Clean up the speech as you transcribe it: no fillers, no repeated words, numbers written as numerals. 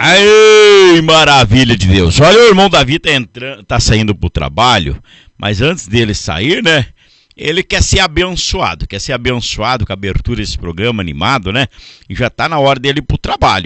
Ai, maravilha de Deus. Olha, o irmão Davi tá saindo pro trabalho, mas antes dele sair, né? Ele quer ser abençoado com a abertura desse programa animado, né? E já tá na hora dele ir pro trabalho.